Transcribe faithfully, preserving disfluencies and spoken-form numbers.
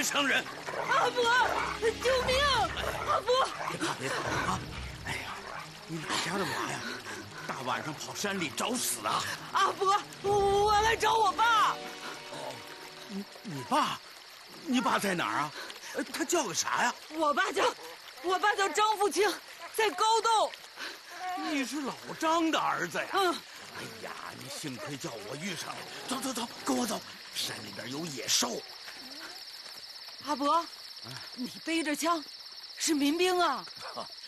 伤人。 阿伯，救命！阿伯， 别怕别怕啊！哎呀，你哪家的娃呀？大晚上跑山里找死啊！ 阿伯，我来找我爸。 哦，你你爸，你爸在哪儿啊？他叫个啥呀？ 我爸叫，我爸叫张富清，在高洞。 你是老张的儿子呀？ 嗯。 哎呀，你幸亏叫我遇上了。走走走，跟我走，山里边有野兽。 阿伯，你背着枪，是民兵啊？